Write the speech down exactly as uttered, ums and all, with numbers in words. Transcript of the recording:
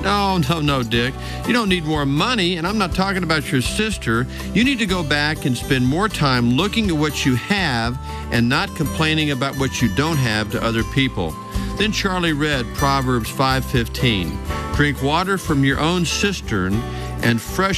Oh, no, no, Dick. You don't need more money, and I'm not talking about your sister. You need to go back and spend more time looking at what you have and not complaining about what you don't have to other people. Then Charlie read Proverbs five fifteen. Drink water from your own cistern and fresh